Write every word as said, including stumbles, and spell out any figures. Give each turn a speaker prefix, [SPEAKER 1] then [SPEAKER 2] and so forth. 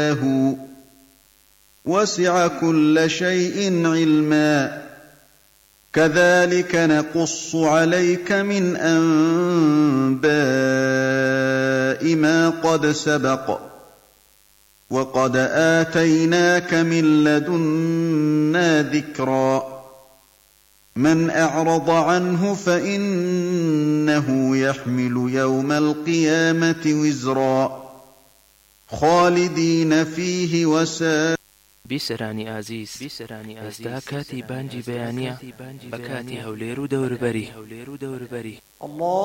[SPEAKER 1] وسع كل شيء علما كذلك نقص عليك من أنباء ما قد سبق وقد آتيناك من لدنا ذكرا من أعرض عنه فإنه يحمل يوم القيامة وزرا خالدين فيه وساء.
[SPEAKER 2] بیسەرانی ئازیز ئێستا کاتی بانگی بەیانیە بە کاتی هەولێر و دەوروبەری.